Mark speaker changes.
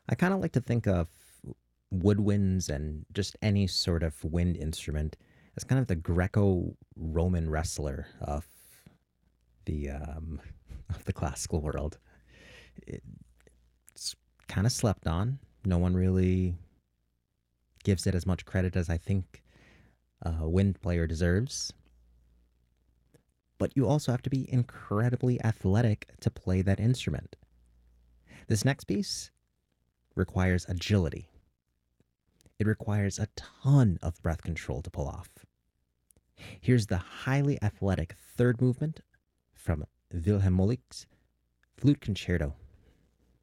Speaker 1: I kind of like to think of woodwinds and just any sort of wind instrument as kind of the Greco-Roman wrestler the um, of the classical world. It's kind of slept on. No one really gives it as much credit as I think a wind player deserves. But you also have to be incredibly athletic to play that instrument. This next piece requires agility. It requires a ton of breath control to pull off. Here's the highly athletic third movement from Wilhelm Moelik's Flute Concerto